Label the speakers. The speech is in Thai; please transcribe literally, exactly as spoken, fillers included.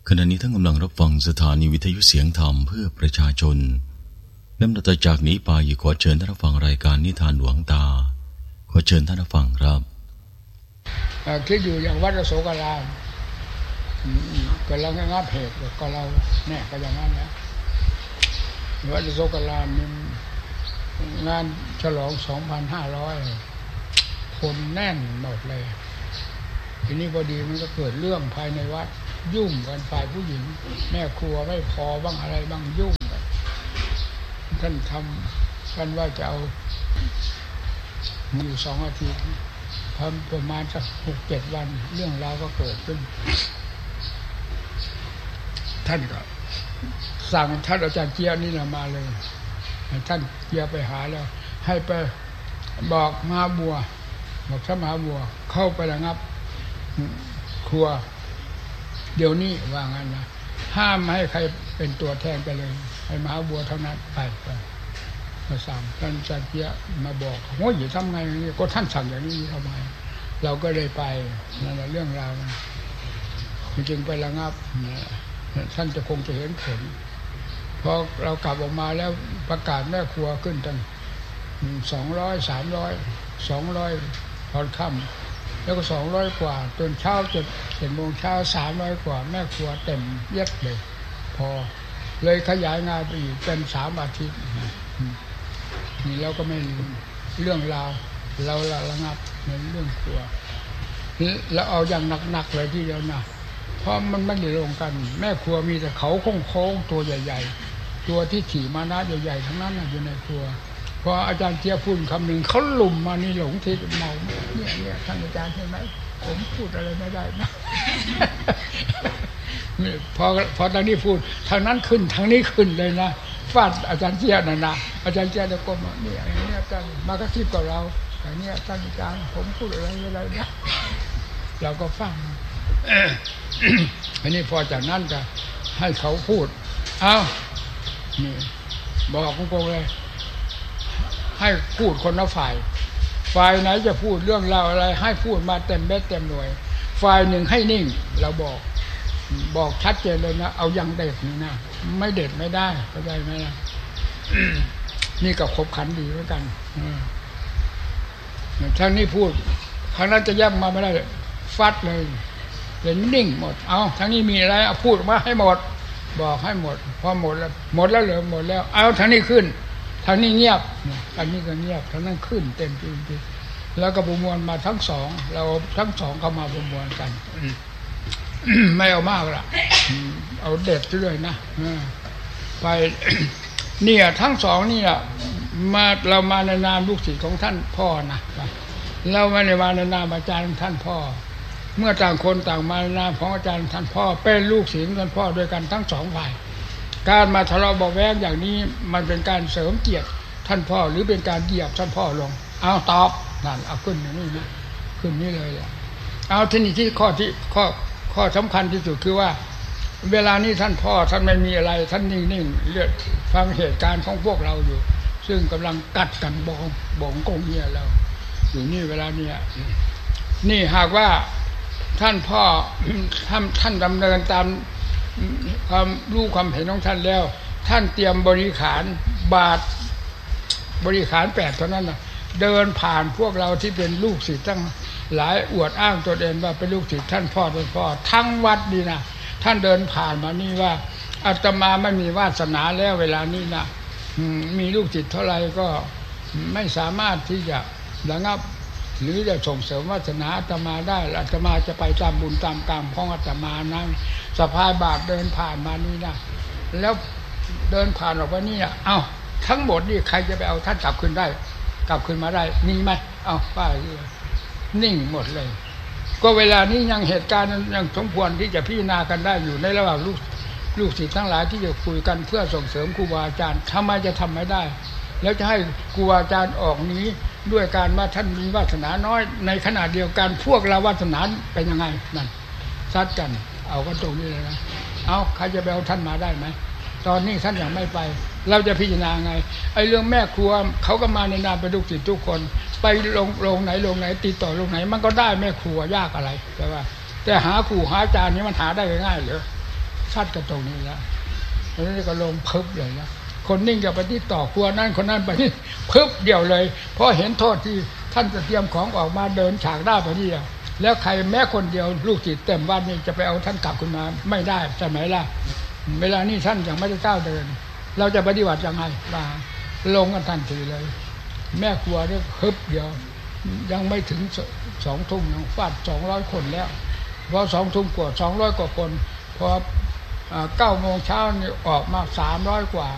Speaker 1: ขณะนี้ท่านกำลังรับฟังสถานีวิทยุเสียงธรรมเพื่อประชาชนลำดับต่อจากนี้ไปขอเชิญท่านรับฟังรายการนิทานหลวงตาขอเชิญท่านรับฟังครับ
Speaker 2: คิดอยู่อย่างวัดอโศการามก็เราง่ายๆเพจก็เราเนี่ยก็อย่างนั้นนะวัดอโศการามมีงานฉลอง สองพันห้าร้อย คนแน่นหมดเลยทีนี้พอดีมันก็เกิดเรื่องภายในวัดยุ่งกันฝ่ายผู้หญิงแม่ครัวไม่พอบ้างอะไรบ้างยุ่งกันท่านทำท่านว่าจะเอาอยู่สองอาทิตย์ทำประมาณสักหกเจ็ดวันเรื่องราวก็เกิดขึ้นท่านก็สั่งท่านอาจารย์เจียนี่นะมาเลยท่านเจียไปหาแล้วให้ไปบอกมหาบัวบอกท่านมหาบัวเข้าไประงับครัวเดี๋ยวนี้ว่างั้นนะห้ามให้ใครเป็นตัวแทนไปเลยให้มหาบัวเท่านั้นไปไปมาสั่งท่านอาจารย์เจียมาบอกโอ้ยทำไงนี่ก็ท่านสั่งอย่างนี้ทำไมเราก็เลยไปนั่นแหละเรื่องราวนะจึงไประงับท่านจะคงจะเห็นผลพอเรากลับออกมาแล้วประกาศแม่ครัวขึ้นตั้งสองร้อยสามร้อยสองร้อยตอนค่ำแล้วก็สองร้อยกว่าจนเช้าจนเจ็ดโมงเช้าสามร้อยกว่าแม่ครัวเต็มเย็ดเลยพอเลยขยายงานไปอีกเป็นสามอาทิตย์นี่เราก็ไม่ลืมเรื่องราวเราละระงับในเรื่องครัวแล้วเอาอย่างหนักๆเลยที่เดียวนะเพราะมันไม่ได้ลงกันแม่ครัวมีแต่เขาโค้งๆตัวใหญ่ๆตัวที่ขี่มานะใหญ่ๆทั้งนั้นอยู่ในครัวพออาจารย์เจี๊ยบพูดคำหนึ่งเขาลุ่มมานี่หลงทิศเมาเนี่ยเนี่ยท่านอาจารย์ใช่ไหมผมพูดอะไรไม่ได้นะพอพอทางนี้พูดทางนั้นขึ้นทางนี้ขึ้นเลยนะฟาดอาจารย์เจี๊ยบน่ะนะอาจารย์เจี๊ยบแล้วก็มาเนี่ยเนี่ยท่านมากระซิบกับเราอย่างเนี้ยท่านอาจารย์ผมพูดอะไรไม่ได้นะเราก็ฟังอันนี้พอจากนั้นก็ให้เขาพูดเอานี่บอกตรงๆเลยให้พูดคนละฝ่ายฝ่ายไหนจะพูดเรื่องราวอะไรให้พูดมาเต็มเม็ดเต็มหน่วยฝ่ายหนึ่งให้นิ่งเราบอกบอกชัดเจนเลยนะเอายังเด็ดนี่นะไม่เด็ดไม่ได้เข้าใจไหมล่ะ นี่ก็ครบขันดีเหมือนกันท่านนี้พูดครั้งนั้นจะแยกมาไม่ได้ฟัดเลยเลยนิ่งหมดเอาทั้งนี้มีอะไรเอาพูดมาให้หมดบอกให้หมดพอหมดแล้วหมดแล้วเหลือหมดแล้วเอาทั้งนี้ขึ้นทั้งนี้เงียบทั้งนี้ก็เงียบทั้งนั้นขึ้นเต็มที่แล้วก็ประมวลมาทั้งสองเราทั้งสองเข้ามาประมวลกันไม่เอามากละเอาเด็ดด้วยนะไปเนี่ยทั้งสองนี่อะมาเรามาในนามลูกศิษย์ของท่านพ่อนะเราไม่ได้มาในนามอาจารย์ท่านพ่อเมื่อต่างคนต่างมาในนามของอาจารย์ท่านพ่อเป็นลูกศิษย์ท่านพ่อด้วยกันทั้งสองฝ่ายการมาทะเลาะเบาะแว้งอย่างนี้มันเป็นการเสริมเกียรติท่านพ่อหรือเป็นการเหยียบท่านพ่อลงเอาตอบนั่นเอาขึ้นอย่างนี้นะขึ้นนี่เลยแหละเอาที่นี่ที่ข้อที่ข้อข้อสำคัญที่สุดคือว่าเวลานี้ท่านพ่อท่านไม่มีอะไรท่านนิ่งๆเลือดฟังเหตุการณ์ของพวกเราอยู่ซึ่งกำลังกัดกันบองบองกงเนี่ยเราอยู่นี่เวลาเนี้ยนี่หากว่าท่านพ่อท่านท่านดำเนินตามความรู้ความเห็นของท่านแล้วท่านเตรียมบริขารบาทบริขารแปดเท่านั้นนะเดินผ่านพวกเราที่เป็นลูกศิษย์ทั้งหลายอวดอ้างตัวเองว่าเป็นลูกศิษย์ท่านพ่อท่านพ่อทั้งวัดนี่นะท่านเดินผ่านมานี่ว่าอาตมาไม่มีวาสนาแล้วเวลานี้นะมีลูกศิษย์เท่าไรก็ไม่สามารถที่จะระงับหรือจะส่งเสริมวาสนาอาตมาได้อาตมาจะไปตามบุญตามกรรมของอาตมานั้นสะพายบาตรเดินผ่านมานี่นะแล้วเดินผ่านออกไปนี่นะเอ้าทั้งหมดนี่ใครจะไปเอาท่านกลับคืนได้กลับคืนมาได้มีไหมเอ้าป้านิ่งหมดเลยก็เวลานี้ยังเหตุการณ์ยังสมควรที่จะพิจารณากันได้อยู่ในระหว่างลูกลูกศิษย์ทั้งหลายที่จะคุยกันเพื่อส่งเสริมครูบาอาจารย์ทำไมจะทำไม่ได้แล้วจะให้ครูบาอาจารย์ออกนี้ด้วยการว่าท่านมีวาสนาน้อยในขณะเดียวกันพวกเราวาสนาเป็นยังไงนั่นซัดกันเอากันตรงนี้เลยนะเอาใครจะไปเอาท่านมาได้ไหมตอนนี้ท่านยังไม่ไปเราจะพิจารณาไงไอ้เรื่องแม่ครัวเขาก็มาในนามเป็นลูกศิษย์ทุกคนไปลงลงไหนลงไหนติดต่อลงไหนมันก็ได้แม่ครัวยากอะไรแต่ว่าแต่หาครูหาอาจารย์นี้มันหาได้ง่ายๆเหรอซัดกันตรงนี้แล้วแล้วนี่ก็ลงพึบเลยนะคนนิ่งจะไปที่ต่อครัวนั่นคนนั้นไปที่พึบเดียวเลยเพราะเห็นโทษที่ท่านจะเตรียมของออกมาเดินฉากหน้าไปนี่แล้วใครแม้คนเดียวลูกศิษย์เต็มวัดนี่จะไปเอาท่านกลับขึ้นมาไม่ได้ใช่ไหมล่ะเวลานี้ท่านยังไม่ได้ก้าวเดินเราจะปฏิบัติยังไงมาลงกันทันทีเลยแม่ครัวเนี่ยฮึบเดียวยังไม่ถึงสองทุ่มยังฟาดสองร้อยคนแล้วพอสองทุ่มกว่าสองร้อยกว่าคนพอเก้าโมงเช้านี่ออกมาสามร้อยกว่า